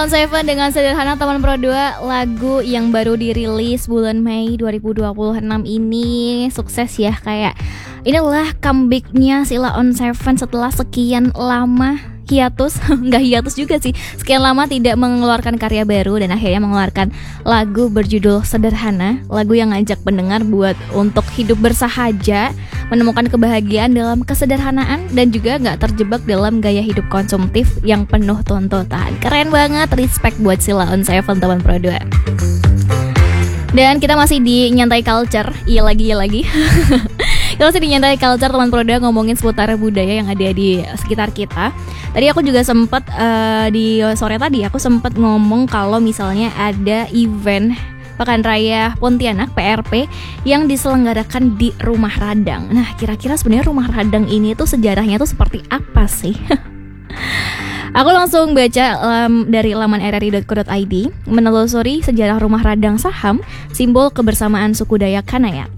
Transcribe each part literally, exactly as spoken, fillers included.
On Seven dengan Sederhana Teman Pro dua, lagu yang baru dirilis bulan Mei dua ribu dua puluh enam ini sukses ya. Kayak inilah comebacknya Sheila On Seven setelah sekian lama hiatus, nggak hiatus juga sih, sekian lama tidak mengeluarkan karya baru dan akhirnya mengeluarkan lagu berjudul Sederhana, lagu yang ngajak pendengar buat untuk hidup bersahaja, menemukan kebahagiaan dalam kesederhanaan dan juga nggak terjebak dalam gaya hidup konsumtif yang penuh tuntutan. Keren banget, respect buat Sheila On Seven Teman Pro dua. Dan kita masih di Nyantai Culture, iya lagi, iya lagi. Kita masih di Nyantai Culture Teman Pro dua, ngomongin seputar budaya yang ada di sekitar kita. Tadi aku juga sempat uh, di sore tadi aku sempat ngomong kalau misalnya ada event Pekan Raya Pontianak P R P yang diselenggarakan di Rumah Radang. Nah, kira-kira sebenarnya Rumah Radang ini tuh sejarahnya tuh seperti apa sih? Aku langsung baca um, dari laman r r i dot co dot i d, menelusuri sejarah Rumah Radang Saham, simbol kebersamaan suku Dayak Kanayat.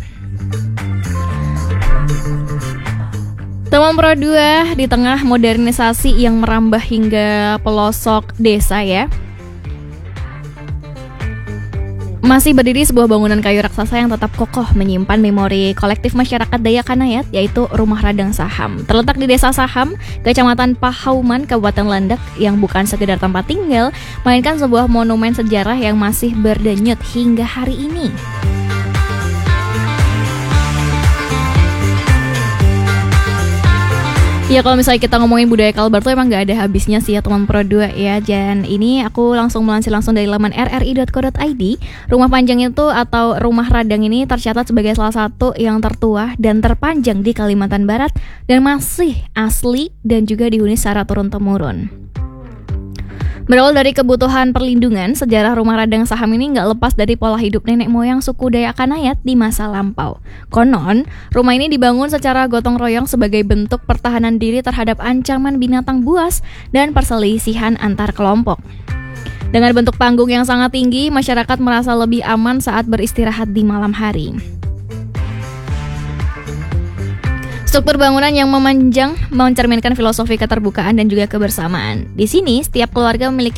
Teman Pro dua, di tengah modernisasi yang merambah hingga pelosok desa ya, masih berdiri sebuah bangunan kayu raksasa yang tetap kokoh menyimpan memori kolektif masyarakat Dayak Kanayat, yaitu Rumah Radang Saham. Terletak di Desa Saham, Kecamatan Pahauman, Kabupaten Landak, yang bukan sekedar tempat tinggal, melainkan sebuah monumen sejarah yang masih berdenyut hingga hari ini. Ya, kalau misalnya kita ngomongin budaya Kalbar tuh emang gak ada habisnya sih ya Teman Pro dua ya. Dan ini aku langsung melansir langsung dari laman r r i dot co dot i d. Rumah panjang itu atau Rumah Radang ini tercatat sebagai salah satu yang tertua dan terpanjang di Kalimantan Barat dan masih asli dan juga dihuni secara turun-temurun. Berawal dari kebutuhan perlindungan, sejarah Rumah Radang Saham ini nggak lepas dari pola hidup nenek moyang suku Dayak Kanayat di masa lampau. Konon, rumah ini dibangun secara gotong royong sebagai bentuk pertahanan diri terhadap ancaman binatang buas dan perselisihan antar kelompok. Dengan bentuk panggung yang sangat tinggi, masyarakat merasa lebih aman saat beristirahat di malam hari. Struktur bangunan yang memanjang mencerminkan filosofi keterbukaan dan juga kebersamaan. Di sini, setiap keluarga memiliki